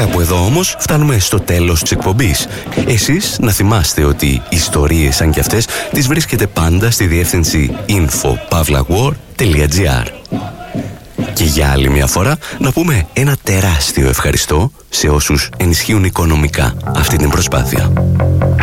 Κάπου εδώ όμως φτάνουμε στο τέλος της εκπομπής. Εσείς να θυμάστε ότι ιστορίες σαν κι αυτές τις βρίσκετε πάντα στη διεύθυνση info@war.gr. Και για άλλη μια φορά να πούμε ένα τεράστιο ευχαριστώ σε όσους ενισχύουν οικονομικά αυτή την προσπάθεια.